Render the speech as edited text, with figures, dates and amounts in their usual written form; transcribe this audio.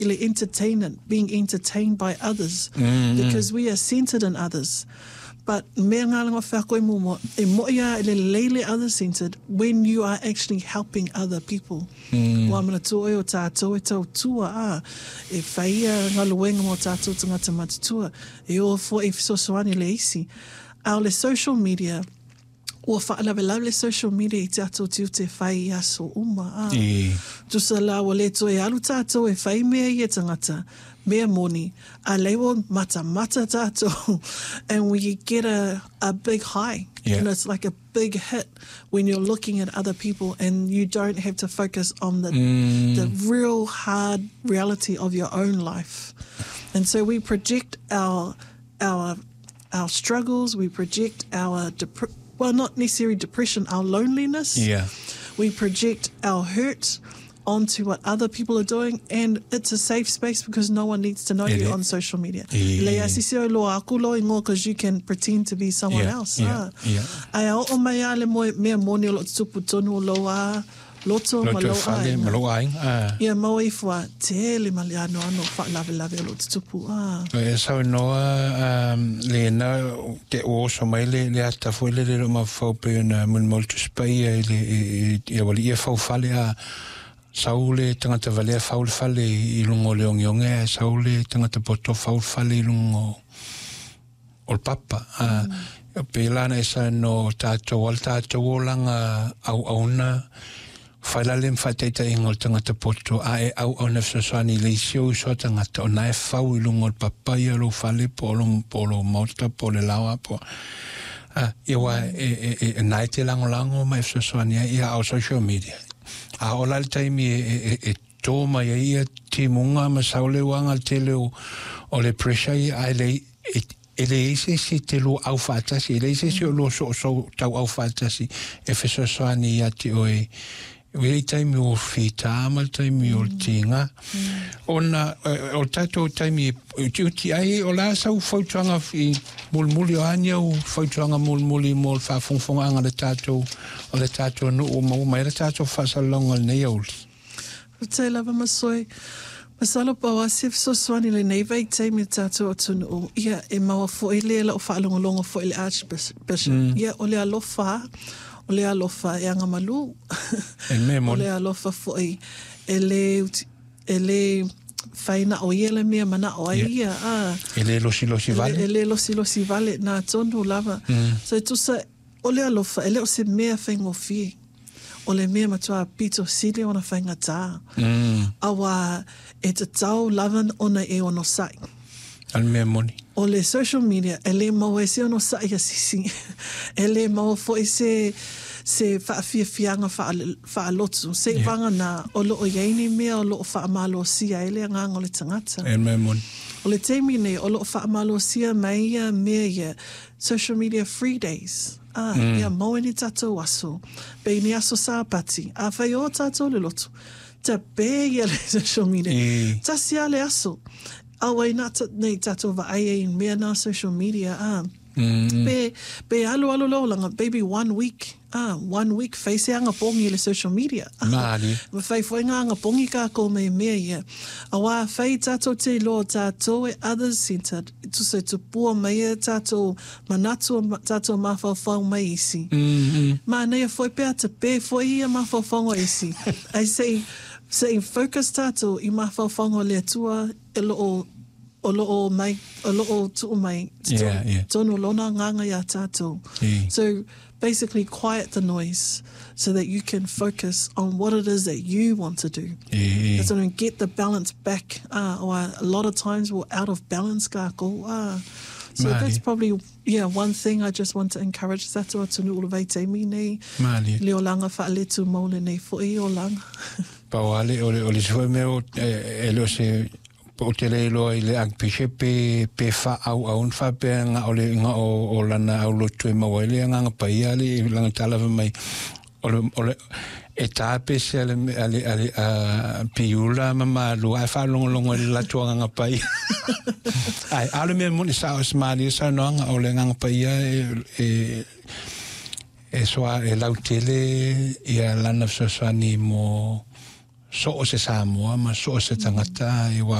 being entertained by others, because we are centered in others. But mea ngā langa whako e momo, e moia ele leile other-centered when you are actually helping other people. Wa mana tō o tātou e tau tua e whaia ngā luenga mo tātou tangata matutua, e o fo e fisosoani le isi. Au le social media, ua whaalawe le social media I tātou tiu te whai aso uma. Tusa la wa le tō e alu tātou e whai mea I e tangata, mea moni, a lewa mata tātou, and we get a big high. Yeah. You know, it's like a big hit when you're looking at other people and you don't have to focus on the real hard reality of your own life. And so we project our struggles, we project our not necessarily depression, our loneliness. Yeah. We project our hurt onto what other people are doing, and it's a safe space because no one needs to know you on social media. Because you can pretend to be someone else. Ai o mai ale mea moni o lo tupu tonu loa loto malo ai. Ia mau I fua tele maliano ano whaalawe o lo tupu. E sau noa le na te o so mai le ata foi le ma fau pe na mun molto spai e wali e fau fale saule tangata valea faul fale I lungo leongionge saule tangata poto faul fale I lungo ol papa pe lana esa no tato o langa au na failale mfateita ingol tangata poto au nefsosani le sio so tangata ona e fau I lungo ol papa ia lo fale polo mota pole lawa po iwa naite lango ma nefsosani ia au social media. A ola le taimi e tō mai ia te munga ma saule wanga te leo o le pressure ele ise si te lo au whātasi, ele ise si o lo so tau au whātasi e whesosoani ia te oe Wei taimi o whitama, taimi o tinga. Ona, o tato taimi, ti ai o la sau whautuanga I mulmuli o ania o whautuanga mulmuli mo le whawhongwhonganga le tato, o le tato no o mai le tato whasalonga nei auli. Te lava masoi. Masalo pawa sif so swani le nei vai taimi tato o tunu o ia e maua fo ele la o whaalongolongo fo ele archbishop. Ia o le alofa. O le alofa e anga malu. O le alofa foi ele faina o iele mea mana o ia. Ele losi vale. Ele losi vale na tonu lava. So tusa o le alofa ele o se mea whaingo fie. O le mea matua pito sile ona whainga tā. Awa e te tau lavan ona e ono sai. Al mea moni. O le social media, ele mau e se ono sai a sisi. Ele mau fo e se whaafiafianga whaalotu. Se vanga na o lo o yeini mea o lo o whaamalo sia ele nganga o le tangata. El mea moni. O le teimi nei o lo o whaamalo sia mai ia mea ia social media free days. Ia mau e ni tatou aso. Pe ni aso sāpati. A whai o tatou le lotu. Ta pe ia le social media. Ta sia le aso. Awai nei tatou va ai mea na social media. Pe alo lo langa, baby 1 week. 1 week face anga pongi le social media. Mani. Fai foinga anga pongi ka ko me mea ia. Awa fai tatou te lo tatou e others centered. Tu se tu pua mea tatou manatu tatou mawhawhau mai isi. Ma nei foi pe te pe foi ia mawhawhau isi. I say focus tatou I mawhawhau le tua e o lo tu mai. Tono lona nganga ya tatou. So basically quiet the noise so that you can focus on what it is that you want to do. So don't get the balance back. Or a lot of times we're out of balance. So that's probably, one thing I just want to encourage. That's what to ulu vai te mi nei. Leo langa whaaletu maule nei fo o langa. Pauale, o le soi meo, leo se o te leilo I le agpiche pe wha au wha pe nga o le nga o lana au lotu e maua le nga paia le langa talawa mai o le e tāpe se ale piula mama lua e wha longo le latua nga paia ai alo mea moni sa o smari sa noanga o le nga paia e soa e lautele I a lana fsosani mo so o se Samoa, ma so o se tangata i wa